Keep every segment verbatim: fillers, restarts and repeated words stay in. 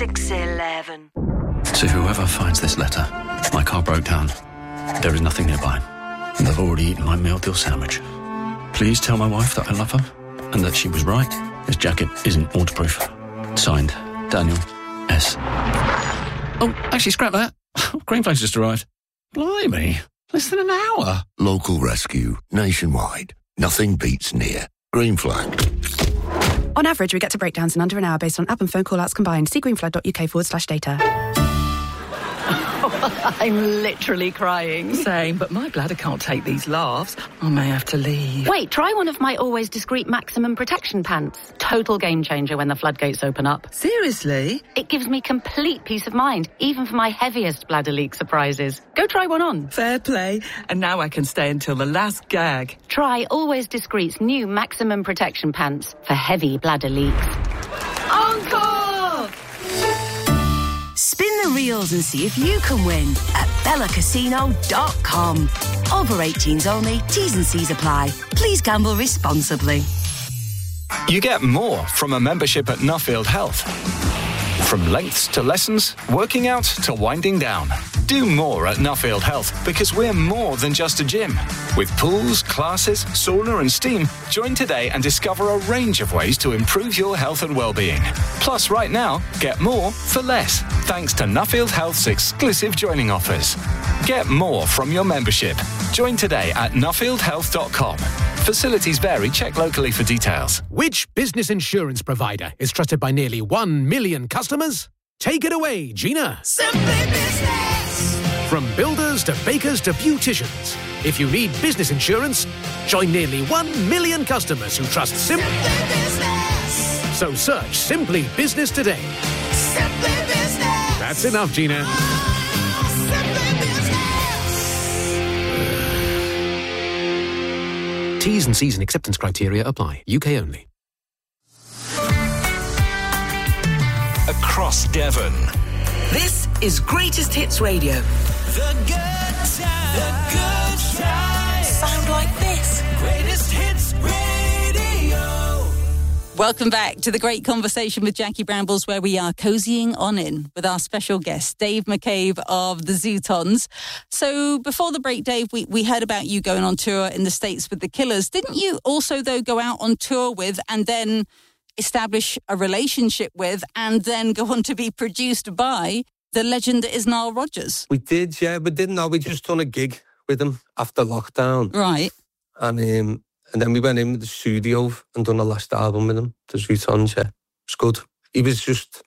six eleven. To whoever finds this letter, my car broke down. There is nothing nearby, and I've already eaten my meal deal sandwich. Please tell my wife that I love her, and that she was right. This jacket isn't waterproof. Signed, Daniel S. Oh, actually, scrap that. Green Flag's just arrived. Blimey, less than an hour. Local rescue, nationwide. Nothing beats near. Green Flag. On average, we get to breakdowns in under an hour based on app and phone call-outs combined. See greenflag.uk forward slash data. I'm literally crying. Same, but my bladder can't take these laughs. I may have to leave. Wait, try one of my always discreet maximum protection pants. Total game changer when the floodgates open up. Seriously? It gives me complete peace of mind, even for my heaviest bladder leak surprises. Go try one on. Fair play. And now I can stay until the last gag. Try Always Discreet's new maximum protection pants for heavy bladder leaks. Encore! Spin the reels and see if you can win at bella casino dot com. Over eighteens only, T's and C's apply. Please gamble responsibly. You get more from a membership at Nuffield Health. From lengths to lessons, working out to winding down. Do more at Nuffield Health because we're more than just a gym. With pools, classes, sauna and steam, join today and discover a range of ways to improve your health and well-being. Plus, right now, get more for less, thanks to Nuffield Health's exclusive joining offers. Get more from your membership. Join today at nuffield health dot com. Facilities vary. Check locally for details. Which business insurance provider is trusted by nearly one million customers? Take it away, Gina. Simply Business. From builders to bakers to beauticians. If you need business insurance, join nearly one million customers who trust Simply, Simply Business. So search Simply Business today. Simply Business. That's enough, Gina. T's and C's and acceptance criteria apply. U K only. Across Devon. This is Greatest Hits Radio. The good times. The good times. Sound like this. Greatest Hits Radio. Welcome back to the great conversation with Jackie Brambles, where we are cozying on in with our special guest, Dave McCabe of the Zootons. So before the break, Dave, we, we heard about you going on tour in the States with the Killers. Didn't you also, though, go out on tour with and then establish a relationship with and then go on to be produced by the legend that is Nile Rodgers? We did, yeah. We didn't know. We just done a gig with him after lockdown. Right. And um, and then we went in with the studio and done the last album with him, the Zootons, yeah. It was good. He was just...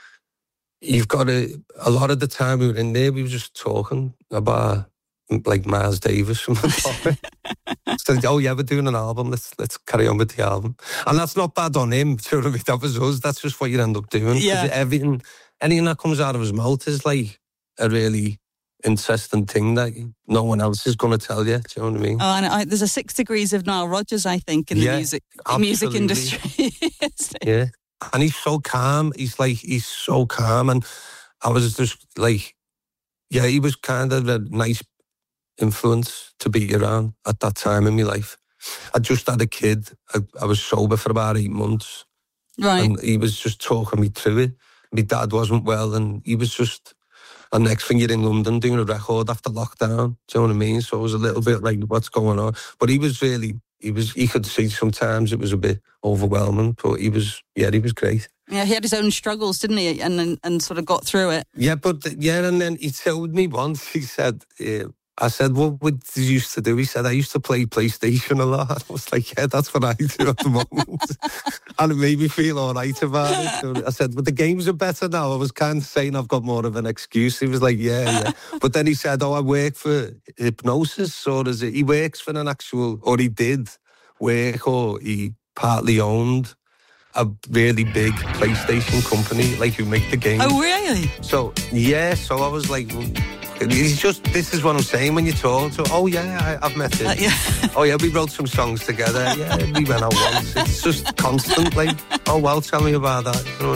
You've got to... A lot of the time we were in there, we were just talking about, like, Miles Davis from the top. So, oh, yeah, we're doing an album. Let's let's carry on with the album. And that's not bad on him. That was us. That's just what you end up doing. Yeah. Everything, anything that comes out of his mouth is, like, a really interesting thing that no one else is going to tell you. Do you know what I mean? Oh, and I, there's a six degrees of Nile Rodgers, I think, in yeah, the music absolutely. music industry. Yeah. And he's so calm. He's like, he's so calm. And I was just like, yeah, he was kind of a nice influence to be around at that time in my life. I just had a kid. I, I was sober for about eight months. Right. And he was just talking me through it. My dad wasn't well and he was just... And next thing you're in London doing a record after lockdown. Do you know what I mean? So it was a little bit like, what's going on? But he was really... He was. He could see sometimes it was a bit overwhelming, but he was... Yeah, he was great. Yeah, he had his own struggles, didn't he? And and, and sort of got through it. Yeah, but... Yeah, and then he told me once, he said... Uh, I said, what would you used to do? He said, I used to play PlayStation a lot. I was like, yeah, that's what I do at the moment. And it made me feel all right about it. So I said, but the games are better now. I was kind of saying I've got more of an excuse. He was like, yeah, yeah. But then he said, oh, I work for Hypnosis, or is it? He works for an actual, or he did work, or he partly owned a really big PlayStation company, like who make the games. Oh, really? So, yeah, so I was like... Well, He's just, this is what I'm saying when you talk. So, oh yeah, I, I've met him. Uh, yeah. Oh yeah, we wrote some songs together. Yeah, we went out once. It's just constant, like, oh well, tell me about that. You know?